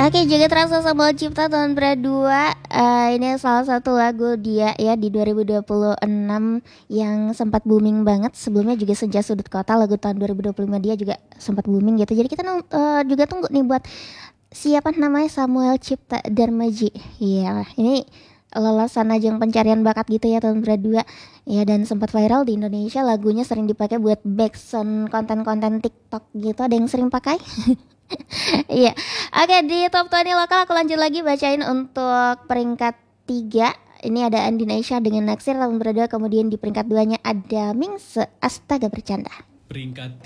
Oke, juga terasa Samuel Cipta tahun berdua. Ini salah satu lagu dia ya di 2026 yang sempat booming banget. Sebelumnya juga Senja Sudut Kota, lagu tahun 2025 dia juga sempat booming gitu. Jadi kita juga tunggu nih buat siapa namanya Samuel Cipta Darmaji. Iya, ini lolosan ajang pencarian bakat gitu ya tahun berdua. Ya, dan sempat viral di Indonesia, lagunya sering dipakai buat backsound konten-konten TikTok gitu. Ada yang sering pakai? Iya. Oke, di top 20 lokal aku lanjut lagi bacain untuk peringkat 3. Ini ada Andi Aisyah dengan Naksir tahun berdua. Kemudian di peringkat 2-nya ada Mingse, Astaga Bercanda. Peringkat